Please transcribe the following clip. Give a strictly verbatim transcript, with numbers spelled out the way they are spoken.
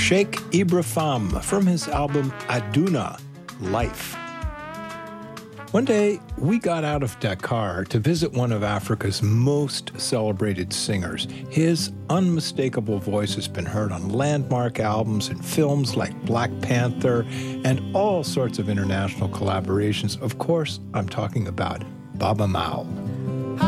Sheikh Ibra Fam from his album Aduna, Life. One day, we got out of Dakar to visit one of Africa's most celebrated singers. His unmistakable voice has been heard on landmark albums and films like Black Panther and all sorts of international collaborations. Of course, I'm talking about Baba Maal.